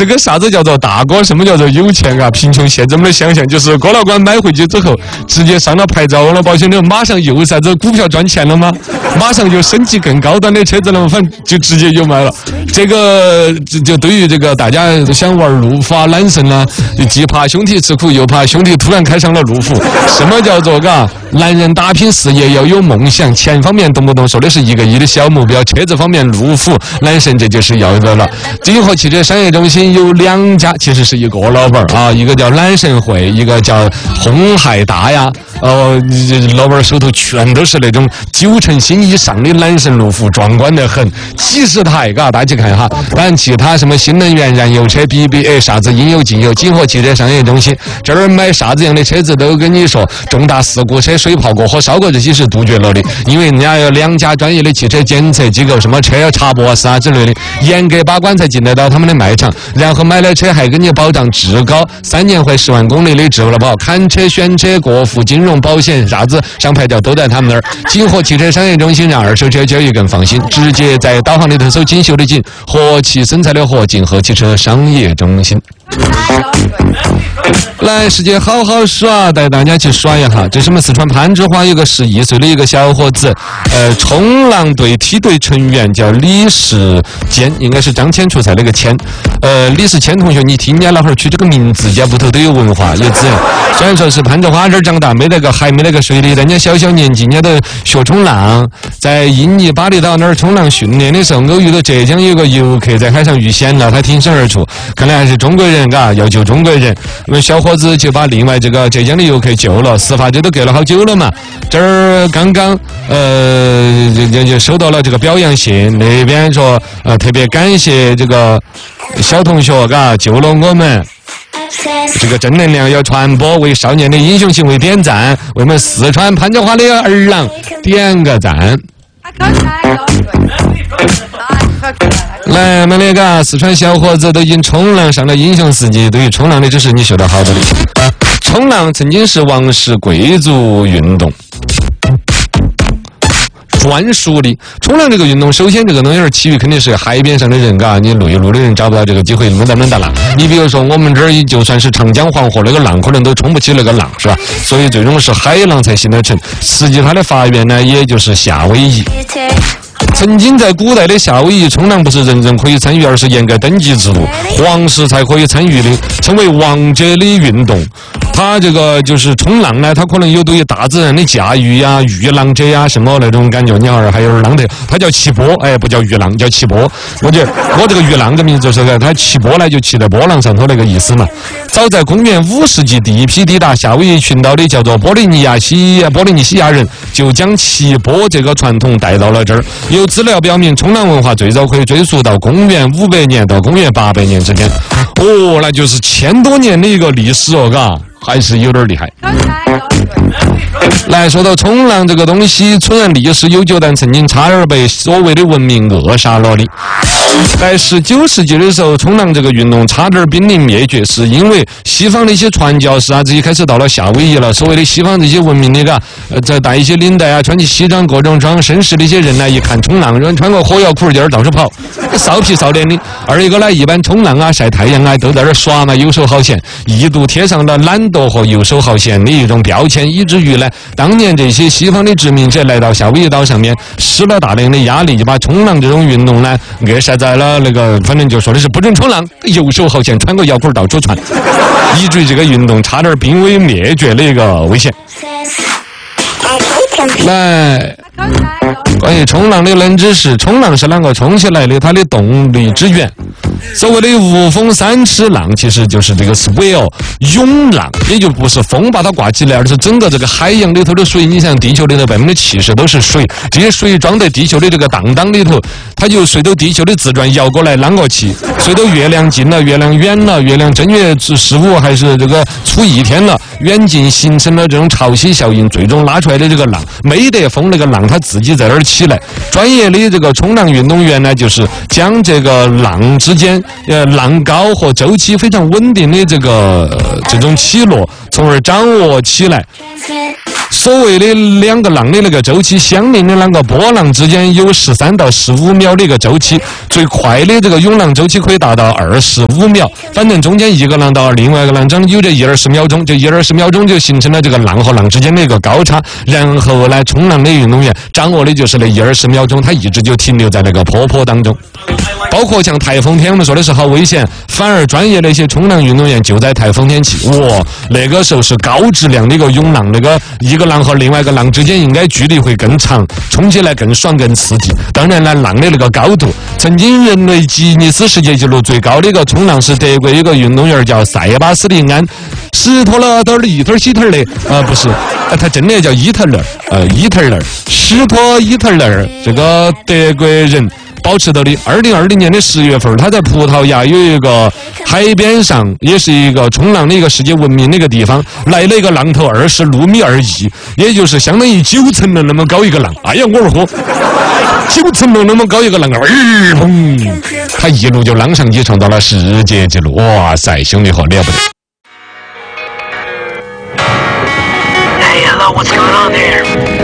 是个啥子叫做大哥，什么叫做有钱啊？贫穷限制我们的想象，就是郭老倌买回去之后，直接上了牌照了，保险的马上又啥子股票赚钱了吗？马上就升级更高端的车子了，反正就直接就买了。这个就对于这个大家想玩路虎啊、揽胜啊，既怕兄弟吃苦，又怕兄弟突然开上了路虎。什么叫做男人打拼事业要有梦想，钱方面动不动说的是1个亿的小目标，车子方面路虎、揽胜这就是要的了。金河汽车商业中心有2家，其实是一个老板啊，一个叫揽胜汇，一个叫鸿海达呀。老板手头全都是那种9成新以上的揽胜路虎，壮观得很，几十台，大家去看哈。当然，其他什么新能源燃油车、BBA 啥子应有尽有。金河汽车商业中心这儿买啥子样的车子都跟你说，重大事故车、水泡过火、烧过这些是杜绝了的，因为人家有2家专业的汽车检测机构，什么车查博士啊之类的，严格把关才进得到他们的卖场。然后买了车还给你保障至高3年或10万公里的质保，看车、选车、过户、金融保险啥子上牌照都在他们那儿。金河汽车商业中心让二手车交易更放心，直接在导航里头搜锦绣的锦，和气生财的和，金河汽车商业中心。来，世界好好耍，带大家去耍一下。这是我们四川攀枝花有个11岁的一个小伙子，冲浪队梯队成员叫李世坚，应该是张骞出塞那个骞。李世坚同学，你听人家老汉儿取这个名字，人家屋头都有文化有资源。虽然说是攀枝花这儿长大，没那个海，没那个水里，但人家小年纪，人家都学冲浪，在印尼巴厘岛那儿冲浪训练的时候，偶遇到浙江有个游客在海上遇险了，他挺身而出，看来还是中国人，要救中国人。那么小伙子就把另外这个浙江的游客救了，事发这都隔了好久了嘛。这儿刚刚就收到了这个表扬信，那边说特别感谢这个小同学，救了我们。这个正能量要传播，为少年的英雄行为点赞，为我们四川攀枝花的儿郎点个赞。来，我们那个四川小伙子都已经冲浪上了英雄事迹，对于冲浪的知识你学得好的。冲浪曾经是王室贵族运动。专属的冲浪这个运动，首先这个东西儿起于肯定是海边上的人，你内陆的人找不到这个机会，弄到浪。你比如说我们这儿就算是长江黄河那个浪，可能都冲不起那个浪，是吧？所以最终是海浪才行得成。实际它的发源呢，也就是夏威夷。曾经在古代的夏威夷冲浪不是人人可以参与，而是严格登记制度，皇室才可以参与的，称为王者的运动。它这个就是冲浪呢，它可能有对于大自然的驾驭呀、御浪者呀什么那种感觉，你好还有浪的，它叫骑波，不叫御浪，叫骑波。我觉得我这个御浪的名字是它骑波呢，就骑在波浪上头那个意思嘛。早在公元5世纪，第一批抵达夏威夷群岛的叫做波利尼西亚人，就将骑波这个传统带到了这儿。有资料表明，冲浪文化最早可以追溯到公元500年到公元800年之间。那就是1000多年的一个历史还是有点厉害。来说到冲浪这个东西，虽然历史悠久，但曾经差点被所谓的文明扼杀了的。在19世纪的时候，冲浪这个运动差点濒临灭绝，是因为西方的一些传教士这些开始到了夏威夷了。所谓的西方这些文明的再带一些领带穿起西装各种装绅士的一些人呢，一看冲浪人穿个火药裤在这儿到处跑，骚皮骚脸的。二一个呢，一般冲浪晒太阳都在这儿耍嘛，游手好闲，一度贴上了懒惰和游手好闲的一种标签，以至于呢，当年这些西方的殖民者来到夏威夷岛上面，施了大量的压力，就把冲浪这种运动呢扼杀在了反正就说的是不准冲浪，游手好闲，穿个摇裤到处穿，以至于这个运动差点濒危灭绝的一个危险。来，关于冲浪的冷知识，冲浪是啷个冲起来的？它的动力之源，所谓的无风3尺浪，其实就是这个 swell 涌浪，也就不是风把它挂起来，而是整个这个海洋里头的水。你像地球里头70%都是水，这些水装在地球的这个荡荡里头，它就随着地球的自转摇过来啷个去，随着月亮近了、月亮远了、月亮正月15还是这个初1天了，远近形成了这种潮汐效应，最终拉出来的这个浪，没得风，那个浪它自己在那儿起来。专业的这个冲浪运动员呢，就是将这个浪之间浪高和周期非常稳定的这种起落，从而掌握起来。 所谓的两个浪的那个周期，相邻的两个波浪之间有13到15秒的一个周期，最快的这个涌浪周期可以达到25秒。反正中间一个浪到另外一个浪中有这1-20秒钟，这1-20秒钟就形成了这个浪和浪之间的一个高差。然后呢，冲浪的运动员掌握的就是那1-20秒钟，他一直就停留在那个坡当中。包括像台风天，我们说的是好危险，反而专业的一些冲浪运动员就在台风天气，那个时候是高质量的一个涌浪，那个一个浪和另外一个浪之间应该距离会更长，冲起来更爽更刺激。当然呢，浪的那个高度，曾经人类吉尼斯世界纪录最高的一个冲浪是德国一个运动员叫塞巴斯蒂安·史托勒德里特希特勒，不是，他真的叫伊特勒，史托伊特勒，这个德国人。保持到的2020年的10月份，他在葡萄牙有一个海边上，也是一个冲浪的一个世界闻名的一个地方，来了一个浪头26米21，也就是相当于9层楼那么高一个浪。哎呀，我儿喝9层楼那么高一个浪，砰！他一路就浪上去，创造了世界纪录。哇塞，兄弟伙了不得！ Hey, hello, what's going on there?